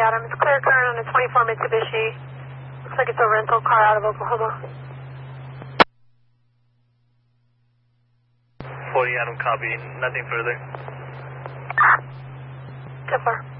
Adam. It's clear current on a 24 Mitsubishi. Looks like it's a rental car out of Oklahoma. 40 Adam, copy. Nothing further. So far.